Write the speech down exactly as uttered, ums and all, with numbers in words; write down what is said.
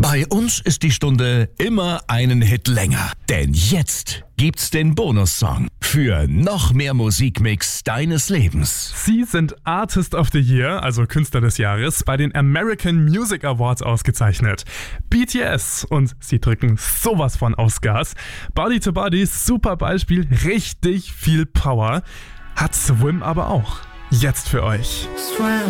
Bei uns ist die Stunde immer einen Hit länger. Denn jetzt gibt's den Bonussong für noch mehr Musikmix deines Lebens. Sie sind Artist of the Year, also Künstler des Jahres, bei den American Music Awards ausgezeichnet. B T S, und sie drücken sowas von aufs Gas. Body to Body, super Beispiel, richtig viel Power. Hat Swim aber auch. Jetzt für euch.